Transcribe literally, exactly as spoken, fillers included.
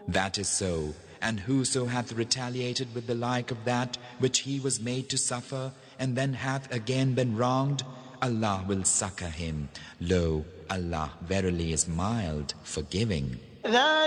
That is so, and whoso hath retaliated with the like of that which he was made to suffer, and then hath again been wronged, Allah will succor him. Lo, Allah verily is mild, forgiving.